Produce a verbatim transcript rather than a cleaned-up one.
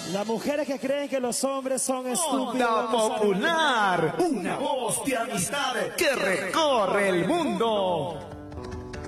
Las mujeres que creen que los hombres son estúpidos. Onda Popular, una voz de amistad que recorre el mundo.